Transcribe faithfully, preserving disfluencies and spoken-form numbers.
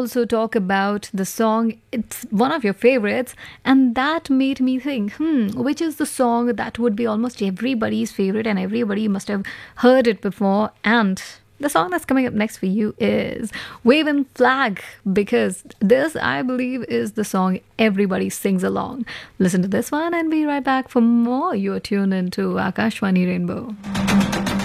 also talk about the song. It's one of your favorites, and that made me think, hmm, which is the song that would be almost everybody's favorite, and everybody must have heard it before. And the song that's coming up next for you is Waving Flag, because this, I believe, is the song everybody sings along. Listen to this one and be right back for more. You're tuned into Akashwani Rainbow.